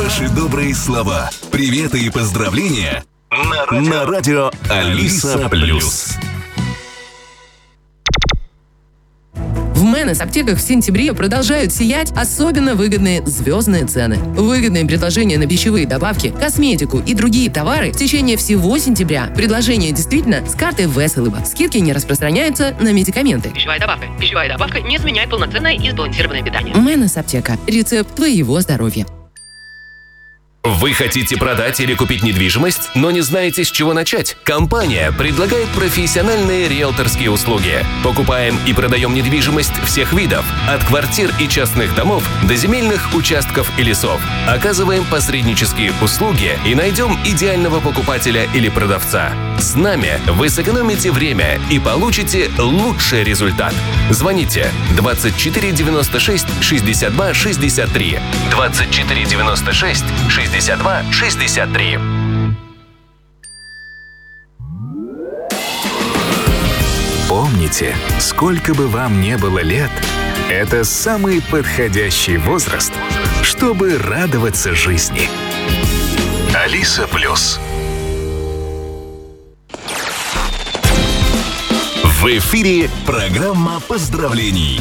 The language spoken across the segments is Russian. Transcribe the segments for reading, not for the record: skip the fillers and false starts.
Ваши добрые слова, приветы и поздравления на радио Алиса Плюс. В Мэнес аптеках в сентябре продолжают сиять особенно выгодные звездные цены. Выгодные предложения на пищевые добавки, косметику и другие товары в течение всего сентября. Предложение действительно с картой ВСЛБ. Скидки не распространяются на медикаменты. Пищевая добавка не заменяет полноценное и сбалансированное питание. Мэнес аптека. Рецепт твоего здоровья. Вы хотите продать или купить недвижимость, но не знаете, с чего начать? Компания предлагает профессиональные риэлторские услуги. Покупаем и продаем недвижимость всех видов, от квартир и частных домов до земельных участков и лесов. Оказываем посреднические услуги и найдем идеального покупателя или продавца. С нами вы сэкономите время и получите лучший результат. Звоните 24 96 62 63 24 96 62 63. Помните, сколько бы вам не было лет, это самый подходящий возраст, чтобы радоваться жизни. Алиса Плюс. В эфире программа поздравлений.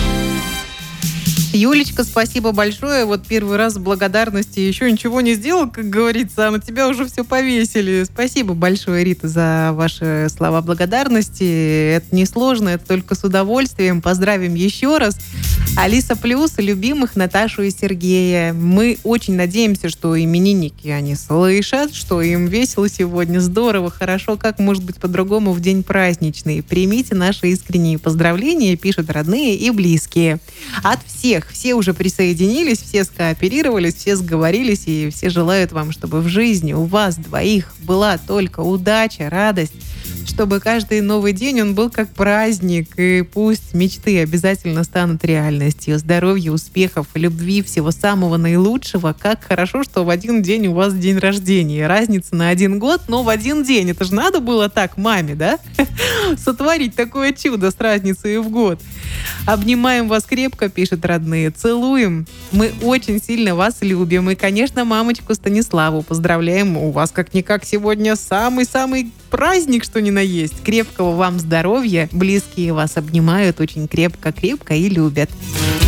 Юлечка, спасибо большое. Вот первый раз в благодарности еще ничего не сделал, как говорится, а на тебя уже все повесили. Спасибо большое, Рита, за ваши слова благодарности. Это несложно, это только с удовольствием. Поздравим еще раз. Алиса Плюс, любимых Наташу и Сергея. Мы очень надеемся, что именинники они слышат, что им весело сегодня, здорово, хорошо, как может быть по-другому в день праздничный. Примите наши искренние поздравления, пишут родные и близкие. От всех. Все уже присоединились, все скооперировались, все сговорились, и все желают вам, чтобы в жизни у вас двоих была только удача, радость, чтобы каждый новый день он был как праздник, и пусть мечты обязательно станут реальностью. Здоровья, успехов, любви, всего самого наилучшего. Как хорошо, что в один день у вас день рождения. Разница на 1 год, но в один день. Это же надо было так маме, да? Сотворить такое чудо с разницей в год. Обнимаем вас крепко, пишут родные. Целуем. Мы очень сильно вас любим. И, конечно, мамочку Станиславу поздравляем. У вас как-никак сегодня самый-самый праздник, что ни на есть. Крепкого вам здоровья. Близкие вас обнимают очень крепко-крепко и любят.